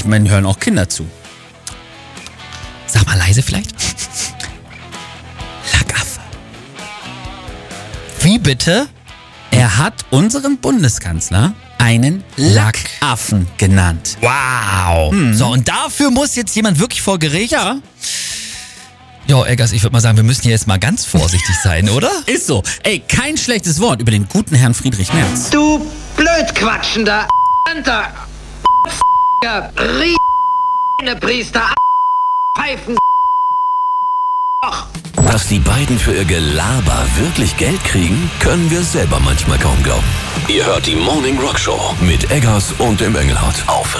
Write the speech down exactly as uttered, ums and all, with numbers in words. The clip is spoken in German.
meine, hören auch Kinder zu. Sag mal leise vielleicht. Lackaffe. Wie bitte? Er hat unseren Bundeskanzler einen Lackaffen genannt. Wow. Hm. So, und dafür muss jetzt jemand wirklich vor Gericht? Ja. Jo, Eggers, ich würde mal sagen, wir müssen hier jetzt mal ganz vorsichtig sein, oder? Ist so. Ey, kein schlechtes Wort über den guten Herrn Friedrich Merz. Du blödquatschender Anter Priester Pfeifen. Dass die beiden für ihr Gelaber wirklich Geld kriegen, können wir selber manchmal kaum glauben. Ihr hört die Morning Rock Show mit Eggers und dem Engelhardt auf